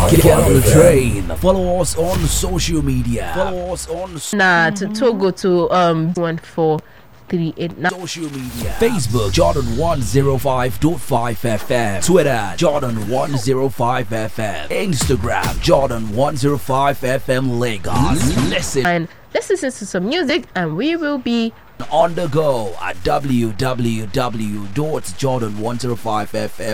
Get on the train. Follow us on social media. Follow us on to Togo to 1438 social media. Facebook Jordan 105.5 FM. Twitter Jordan 105 FM. Instagram Jordan 105 FM Lagos. Listen and let's listen to some music, and we will be on the go at www.jordan105fm